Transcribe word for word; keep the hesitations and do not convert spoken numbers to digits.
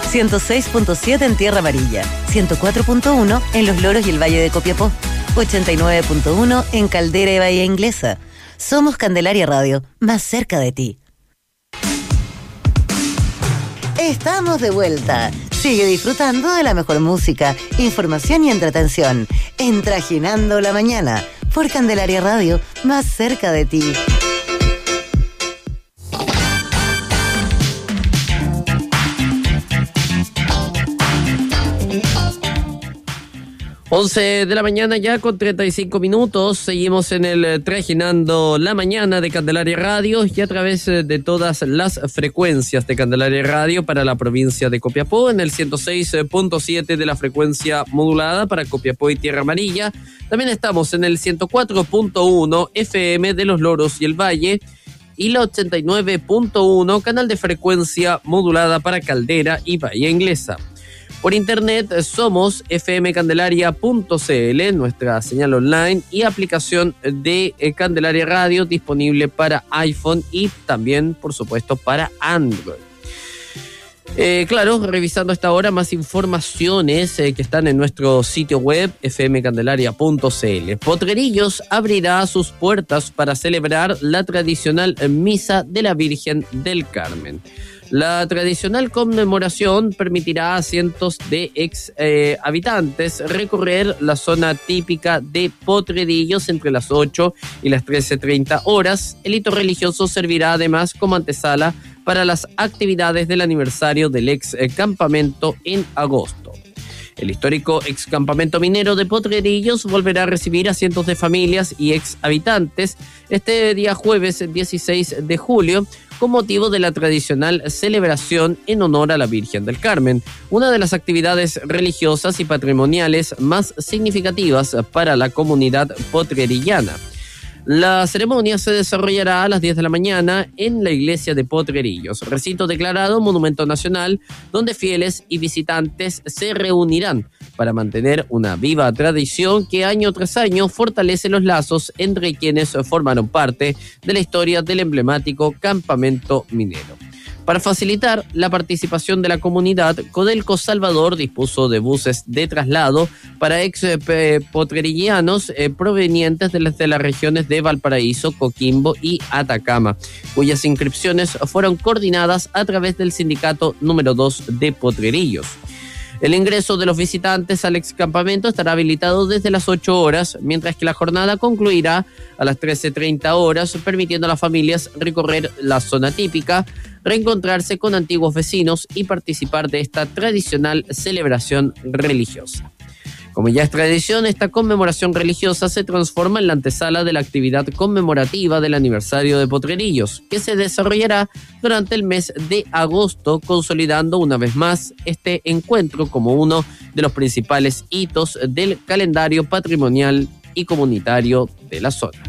ciento seis punto siete en Tierra Amarilla, ciento cuatro punto uno en Los Loros y el Valle de Copiapó, ochenta y nueve punto uno en Caldera y Bahía Inglesa. Somos Candelaria Radio, más cerca de ti. Estamos de vuelta. Sigue disfrutando de la mejor música, información y entretención en Trajinando la Mañana por Candelaria Radio, más cerca de ti. once de la mañana ya con treinta y cinco minutos. Seguimos en el Trajinando la Mañana de Candelaria Radio y a través de todas las frecuencias de Candelaria Radio para la provincia de Copiapó, en el ciento seis punto siete de la frecuencia modulada para Copiapó y Tierra Amarilla. También estamos en el ciento cuatro punto uno F M de Los Loros y el Valle y la ochenta y nueve punto uno canal de frecuencia modulada para Caldera y Bahía Inglesa. Por internet somos f m candelaria punto c l, nuestra señal online y aplicación de Candelaria Radio disponible para iPhone y también, por supuesto, para Android. Eh, claro, revisando hasta ahora más informaciones eh, que están en nuestro sitio web f m candelaria punto c l. Potrerillos abrirá sus puertas para celebrar la tradicional misa de la Virgen del Carmen. La tradicional conmemoración permitirá a cientos de ex eh, habitantes recorrer la zona típica de Potrerillos entre las ocho y las trece treinta horas. El hito religioso servirá además como antesala para las actividades del aniversario del ex eh, campamento en agosto. El histórico ex campamento minero de Potrerillos volverá a recibir a cientos de familias y ex habitantes este día jueves dieciséis de julio con motivo de la tradicional celebración en honor a la Virgen del Carmen, una de las actividades religiosas y patrimoniales más significativas para la comunidad potrerillana. La ceremonia se desarrollará a las diez de la mañana en la iglesia de Potrerillos, recinto declarado Monumento Nacional, donde fieles y visitantes se reunirán para mantener una viva tradición que año tras año fortalece los lazos entre quienes formaron parte de la historia del emblemático campamento minero. Para facilitar la participación de la comunidad, Codelco Salvador dispuso de buses de traslado para ex eh, potrerillanos eh, provenientes de las, de las regiones de Valparaíso, Coquimbo y Atacama, cuyas inscripciones fueron coordinadas a través del sindicato número dos de Potrerillos. El ingreso de los visitantes al excampamento estará habilitado desde las ocho horas, mientras que la jornada concluirá a las trece treinta horas, permitiendo a las familias recorrer la zona típica, reencontrarse con antiguos vecinos y participar de esta tradicional celebración religiosa. Como ya es tradición, esta conmemoración religiosa se transforma en la antesala de la actividad conmemorativa del aniversario de Potrerillos, que se desarrollará durante el mes de agosto, consolidando una vez más este encuentro como uno de los principales hitos del calendario patrimonial y comunitario de la zona.